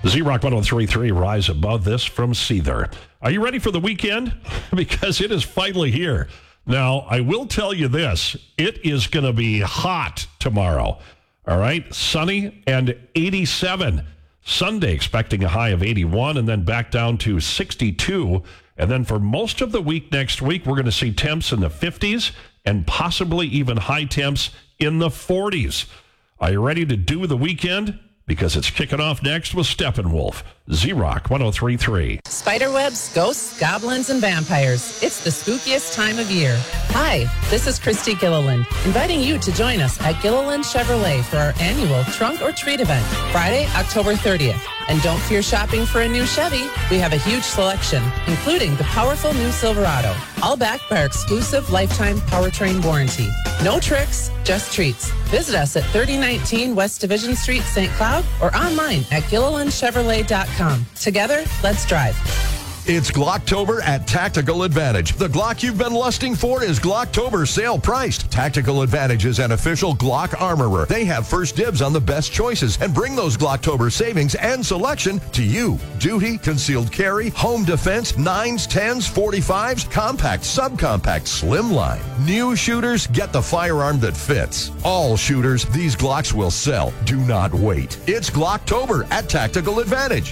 Z-Rock 103.3, rise above this from Seether. Are you ready for the weekend? Because it is finally here. Now, I will tell you this. It is going to be hot tomorrow. All right? Sunny and 87. Sunday, expecting a high of 81 and then back down to 62. And then for most of the week next week, we're going to see temps in the 50s and possibly even high temps in the 40s. Are you ready to do the weekend? Because it's kicking off next with Steppenwolf. Z-Rock 103.3. Spiderwebs, ghosts, goblins, and vampires. It's the spookiest time of year. Hi, this is Christy Gilliland, inviting you to join us at Gilliland Chevrolet for our annual Trunk or Treat event, Friday, October 30th. And don't fear shopping for a new Chevy. We have a huge selection, including the powerful new Silverado, all backed by our exclusive lifetime powertrain warranty. No tricks, just treats. Visit us at 3019 West Division Street, St. Cloud, or online at GillilandChevrolet.com. Together, let's drive. It's Glocktober at Tactical Advantage. The Glock you've been lusting for is Glocktober sale priced. Tactical Advantage is an official Glock armorer. They have first dibs on the best choices and bring those Glocktober savings and selection to you. Duty, concealed carry, home defense, 9s, 10s, 45s, compact, subcompact, slimline. New shooters, get the firearm that fits. All shooters, these Glocks will sell. Do not wait. It's Glocktober at Tactical Advantage.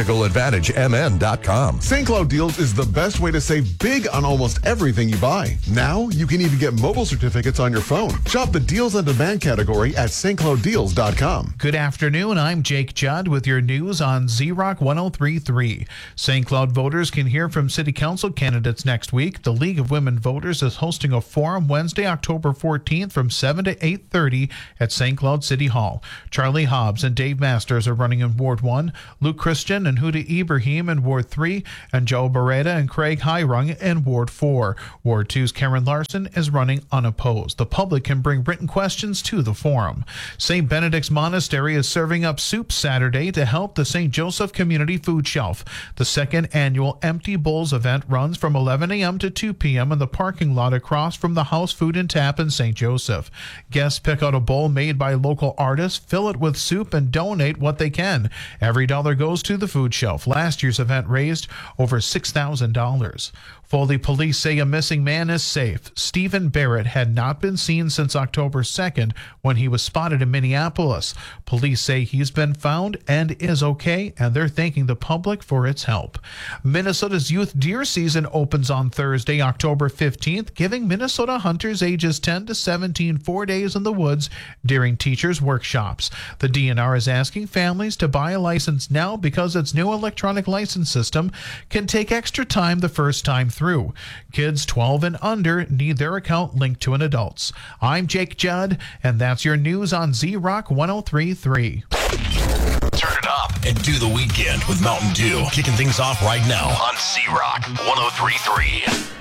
TacticalAdvantageMN.com. St. Cloud Deals is the best way to save big on almost everything you buy. Now, you can even get mobile certificates on your phone. Shop the Deals on Demand category at stclouddeals.com. Good afternoon. I'm Jake Judd with your news on Z-Rock 103.3. St. Cloud voters can hear from City Council candidates next week. The League of Women Voters is hosting a forum Wednesday, October 14th from 7 to 8:30 at St. Cloud City Hall. Charlie Hobbs and Dave Masters are running in Ward 1, Luke Christian and Huda Ibrahim in Ward 3, and Joe Beretta and Craig Hirung in Ward 4. Ward 2's Karen Larson is running unopposed. The public can bring written questions to the forum. St. Benedict's Monastery is serving up soup Saturday to help the St. Joseph Community Food Shelf. The second annual Empty Bowls event runs from 11 a.m. to 2 p.m. in the parking lot across from the House Food and Tap in St. Joseph. Guests pick out a bowl made by local artists, fill it with soup, and donate what they can. Every dollar goes to the food shelf. Last year's event raised over $6,000. Foley police say a missing man is safe. Stephen Barrett had not been seen since October 2nd when he was spotted in Minneapolis. Police say he's been found and is okay, and they're thanking the public for its help. Minnesota's youth deer season opens on Thursday, October 15th, giving Minnesota hunters ages 10 to 17 4 days in the woods during teachers' workshops. The DNR is asking families to buy a license now because its new electronic license system can take extra time the first time through. Kids 12 and under need their account linked to an adult's. I'm Jake Judd, and that's your news on Z-Rock 103.3. Turn it up and do the weekend with Mountain Dew. Kicking things off right now on Z-Rock 103.3.